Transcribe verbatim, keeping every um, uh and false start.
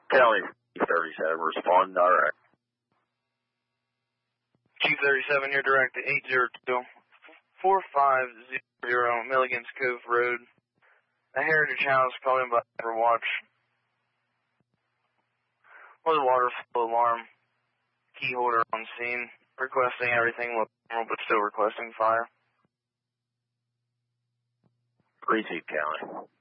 County thirty-seven, respond direct. Chief thirty-seven, you're direct to eight zero two, four five zero Milligan's Cove Road. A Heritage House calling by for watch. Was a water flow alarm. Key holder on scene. Requesting everything look normal, but still requesting fire. Receive, County.